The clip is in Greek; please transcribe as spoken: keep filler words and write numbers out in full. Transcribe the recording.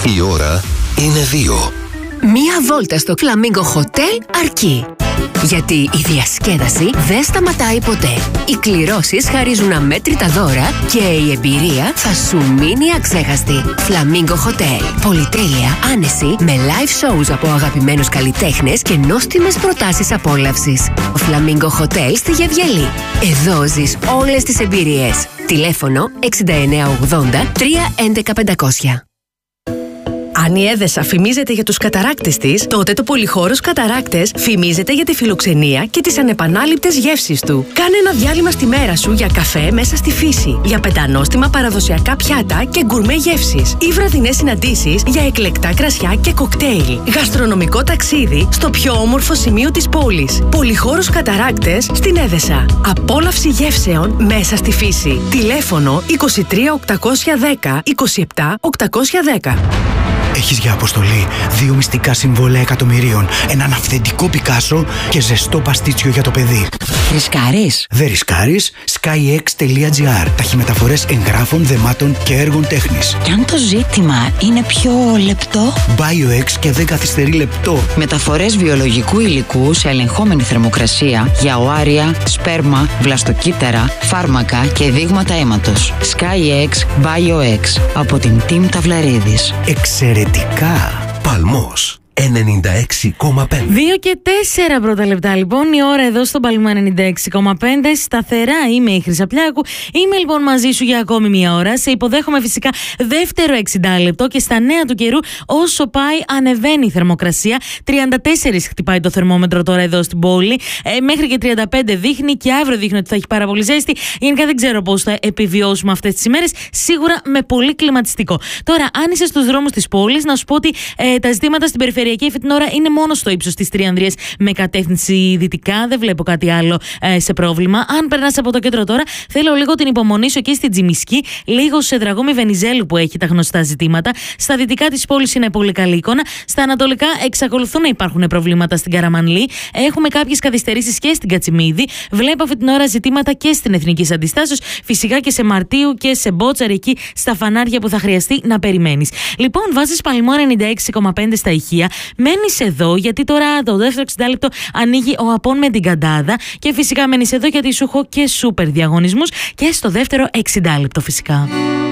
Η ώρα είναι δύο. Μία βόλτα στο Flamingo Hotel αρκεί. Γιατί η διασκέδαση δεν σταματάει ποτέ. Οι κληρώσεις χαρίζουν αμέτρητα δώρα και η εμπειρία θα σου μείνει αξέχαστη. Flamingo Hotel. Πολυτέλεια, άνεση, με live shows από αγαπημένους καλλιτέχνες και νόστιμες προτάσεις απόλαυσης. Flamingo Hotel στη Γεβγελή. Εδώ ζεις όλες τις εμπειρίες. Τηλέφωνο εξήντα εννέα ογδόντα τρία έντεκα πεντακόσια. Αν η Έδεσα φημίζεται για τους καταράκτες της, τότε το Πολυχώρος Καταράκτες φημίζεται για τη φιλοξενία και τις ανεπανάληπτες γεύσεις του. Κάνε ένα διάλειμμα στη μέρα σου για καφέ μέσα στη φύση, για πεντανόστιμα παραδοσιακά πιάτα και γκουρμέ γεύσεις ή βραδινές συναντήσεις για εκλεκτά κρασιά και κοκτέιλ. Γαστρονομικό ταξίδι στο πιο όμορφο σημείο της πόλης. Πολυχώρος Καταράκτες στην Έδεσα. Απόλαυση γεύσεων μέσα στη φύση. Τηλέφωνο είκοσι τρία οκτακόσια δέκα είκοσι επτά οκτακόσια δέκα. Έχεις για αποστολή δύο μυστικά συμβόλαια εκατομμυρίων, έναν αυθεντικό Πικάσο και ζεστό παστίτσιο για το παιδί. Ρισκάρεις? Δεν ρισκάρεις. skyx τελεία gr. Ταχυμεταφορές εγγράφων, δεμάτων και έργων τέχνης. Και αν το ζήτημα είναι πιο λεπτό? BioX και δεν καθυστερεί λεπτό. Μεταφορές βιολογικού υλικού σε ελεγχόμενη θερμοκρασία για οάρια, σπέρμα, βλαστοκύτταρα, φάρμακα και δείγματα αίματος. skyx BioX από την Team Ταυλαρίδης. Εξαιρετικά. Παλμός ενενήντα έξι κόμμα πέντε. δύο και τέσσερα πρώτα λεπτά λοιπόν, η ώρα εδώ στον Παλμό ενενήντα έξι κόμμα πέντε. Σταθερά είμαι η Χρυσαπλιάκου. Είμαι λοιπόν μαζί σου για ακόμη μία ώρα. Σε υποδέχομαι φυσικά δεύτερο εξήντα λεπτό και στα νέα του καιρού, όσο πάει, ανεβαίνει η θερμοκρασία. τριάντα τέσσερα χτυπάει το θερμόμετρο τώρα εδώ στην πόλη. Ε, μέχρι και τριάντα πέντε δείχνει και αύριο δείχνει ότι θα έχει πάρα πολύ ζέστη. Γενικά δεν ξέρω πώς θα επιβιώσουμε αυτές τις ημέρες. Σίγουρα με πολύ κλιματιστικό. Τώρα, αν είσαι στους δρόμους της πόλης, να σου πω ότι ε, τα ζητήματα στην περιφερειακή αυτή την ώρα είναι μόνο στο ύψος της Τριανδρίας με κατεύθυνση δυτικά. Δεν βλέπω κάτι άλλο ε, σε πρόβλημα. Αν περνάς από το κέντρο τώρα, θέλω λίγο την υπομονή σου εκεί στην Τζιμισκή, λίγο σε Δραγούμη Βενιζέλου που έχει τα γνωστά ζητήματα. Στα δυτικά της πόλης είναι πολύ καλή εικόνα. Στα ανατολικά εξακολουθούν να υπάρχουν προβλήματα στην Καραμανλή. Έχουμε κάποιες καθυστερήσεις και στην Κατσιμίδη. Βλέπω αυτή την ώρα ζητήματα και στην Εθνικής Αντιστάσεως. Φυσικά και σε Μαρτίου και σε Μπότσαρη, εκεί στα φανάρια που θα χρειαστεί να περιμένεις. Λοιπόν, βάζεις Παλμό ενενήντα έξι κόμμα πέντε στα ηχεία. Μένεις εδώ γιατί τώρα το δεύτερο εξήντα λεπτό ανοίγει ο Απών με την Καντάδα και φυσικά μένεις εδώ γιατί σου έχω και σούπερ διαγωνισμούς και στο δεύτερο εξήντα λεπτό φυσικά.